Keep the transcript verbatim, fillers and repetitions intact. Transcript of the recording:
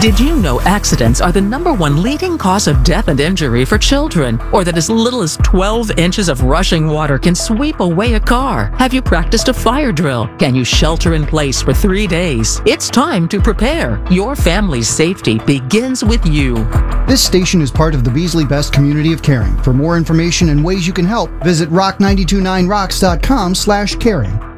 Did you know accidents are the number one leading cause of death and injury for children? Or that as little as twelve inches of rushing water can sweep away a car? Have you practiced a fire drill? Can you shelter in place for three days? It's time to prepare. Your family's safety begins with you. This station is part of the Beasley Best community of caring. For more information and ways you can help, visit rock nine two nine rocks dot com slash caring.